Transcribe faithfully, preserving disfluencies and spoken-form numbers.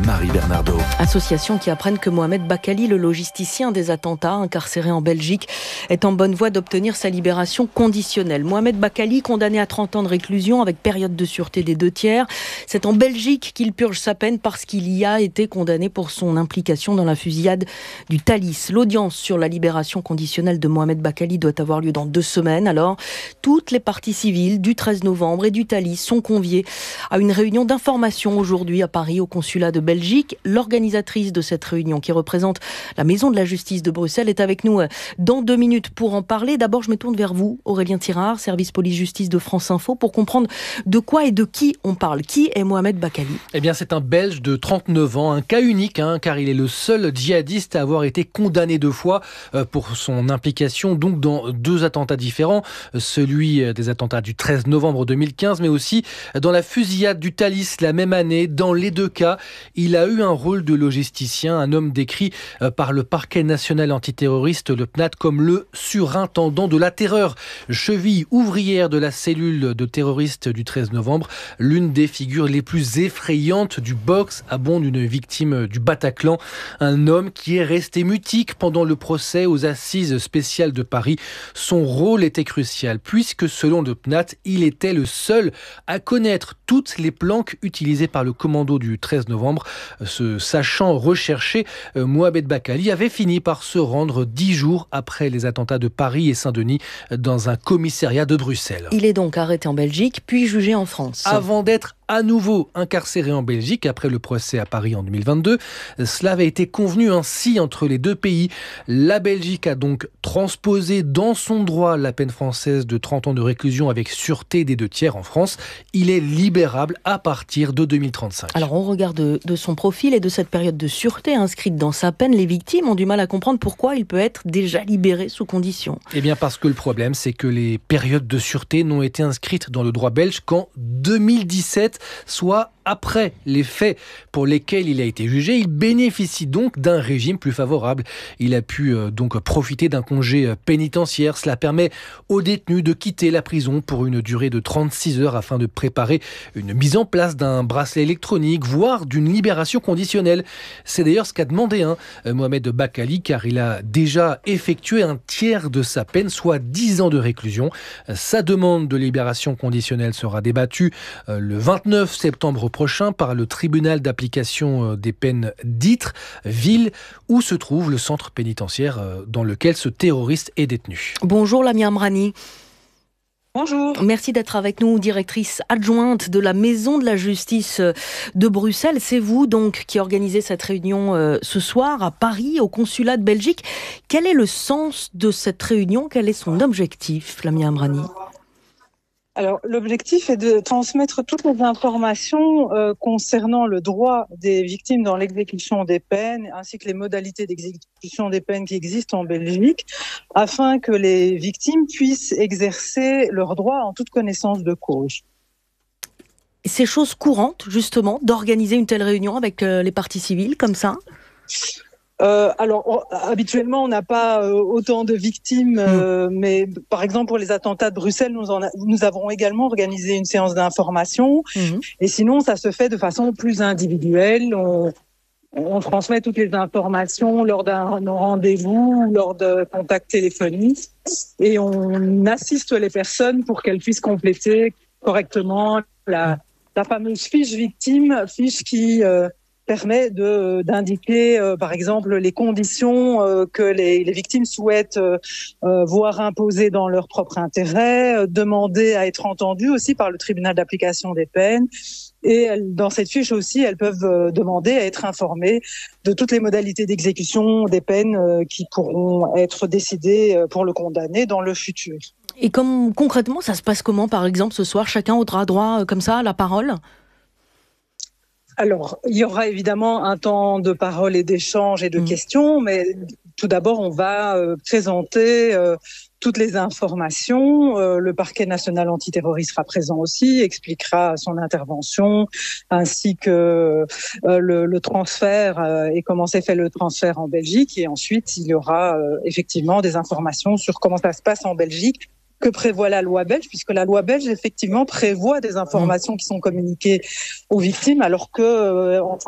Marie Bernardo. Association qui apprennent que Mohamed Bakali, le logisticien des attentats incarcéré en Belgique, est en bonne voie d'obtenir sa libération conditionnelle. Mohamed Bakali, condamné à trente ans de réclusion avec période de sûreté des deux tiers. C'est en Belgique qu'il purge sa peine parce qu'il y a été condamné pour son implication dans la fusillade du Thalys. L'audience sur la libération conditionnelle de Mohamed Bakali doit avoir lieu dans deux semaines. Alors, toutes les parties civiles du treize novembre et du Thalys sont conviées à une réunion d'information aujourd'hui à Paris, au consulat de Belgique. L'organisatrice de cette réunion, qui représente la Maison de la Justice de Bruxelles, est avec nous dans deux minutes pour en parler. D'abord, je me tourne vers vous, Aurélien Tirard, service police-justice de France Info, pour comprendre de quoi et de qui on parle. Qui est Mohamed Bakali ? Eh bien, c'est un Belge de trente-neuf ans, un cas unique, hein, car il est le seul djihadiste à avoir été condamné deux fois euh, pour son implication donc dans deux attentats différents, celui des attentats du treize novembre deux mille quinze, mais aussi dans la fusillade du Thalys la même année. Dans les deux cas, il a eu un rôle de logisticien, un homme décrit euh, par le parquet national antiterroriste, le P N A T, comme le surintendant de la terreur, cheville ouvrière de la cellule de terroristes du treize novembre, l'une des figures les plus effrayantes du box à bond d'une victime du Bataclan, un homme qui est resté mutique pendant le procès aux assises spéciales de Paris. Son rôle était crucial puisque selon le P N A T, il était le seul à connaître toutes les planques utilisées par le commando du treize novembre. Se sachant recherché, Mohamed Bakali avait fini par se rendre dix jours après les attentats de Paris et Saint-Denis dans un commissariat de Bruxelles. Il est donc arrêté en Belgique, puis jugé en France. Avant d'être à nouveau incarcéré en Belgique après le procès à Paris en deux mille vingt-deux. Cela avait été convenu ainsi entre les deux pays. La Belgique a donc transposé dans son droit la peine française de trente ans de réclusion avec sûreté des deux tiers en France. Il est libérable à partir de deux mille trente-cinq. Alors on regarde de, de son profil et de cette période de sûreté inscrite dans sa peine. Les victimes ont du mal à comprendre pourquoi il peut être déjà libéré sous condition. Eh bien parce que le problème, c'est que les périodes de sûreté n'ont été inscrites dans le droit belge qu'en deux mille dix-sept, soit après les faits pour lesquels il a été jugé. Il bénéficie donc d'un régime plus favorable. Il a pu euh, donc profiter d'un congé pénitentiaire. Cela permet aux détenus de quitter la prison pour une durée de trente-six heures afin de préparer une mise en place d'un bracelet électronique, voire d'une libération conditionnelle. C'est d'ailleurs ce qu'a demandé hein, Mohamed Bakali, car il a déjà effectué un tiers de sa peine, soit dix ans de réclusion. Sa demande de libération conditionnelle sera débattue euh, le vingt-neuf septembre prochain par le tribunal d'application des peines d'Ytre, ville où se trouve le centre pénitentiaire dans lequel ce terroriste est détenu. Bonjour Lamia Amrani. Bonjour. Merci d'être avec nous, directrice adjointe de la Maison de la Justice de Bruxelles. C'est vous donc qui organisez cette réunion euh, ce soir à Paris, au consulat de Belgique. Quel est le sens de cette réunion ? Quel est son objectif, Lamia Amrani ? Alors, l'objectif est de transmettre toutes les informations euh, concernant le droit des victimes dans l'exécution des peines, ainsi que les modalités d'exécution des peines qui existent en Belgique, afin que les victimes puissent exercer leurs droits en toute connaissance de cause. C'est chose courante, justement, d'organiser une telle réunion avec euh, les parties civiles, comme ça ? Euh, alors, on, habituellement, on n'a pas euh, autant de victimes, euh, mmh. mais par exemple, pour les attentats de Bruxelles, nous, en a, nous avons également organisé une séance d'information. Mmh. Et sinon, ça se fait de façon plus individuelle. On, on transmet toutes les informations lors d'un rendez-vous, lors de contacts téléphoniques. Et on assiste les personnes pour qu'elles puissent compléter correctement la, la fameuse fiche victime, fiche qui... Euh, permet de d'indiquer euh, par exemple les conditions euh, que les, les victimes souhaitent euh, euh, voir imposées dans leur propre intérêt, euh, demander à être entendues aussi par le tribunal d'application des peines. Et elles, dans cette fiche aussi, elles peuvent euh, demander à être informées de toutes les modalités d'exécution des peines euh, qui pourront être décidées euh, pour le condamné dans le futur. Et comme concrètement, ça se passe comment, par exemple, ce soir ? Chacun aura droit, euh, comme ça, à la parole ? Alors, il y aura évidemment un temps de parole et d'échange et de mmh. questions, mais tout d'abord, on va euh, présenter euh, toutes les informations. Euh, le parquet national antiterroriste sera présent aussi, expliquera son intervention, ainsi que euh, le, le transfert euh, et comment s'est fait le transfert en Belgique. Et ensuite, il y aura euh, effectivement des informations sur comment ça se passe en Belgique, que prévoit la loi belge, puisque la loi belge, effectivement, prévoit des informations qui sont communiquées aux victimes, alors que, euh, en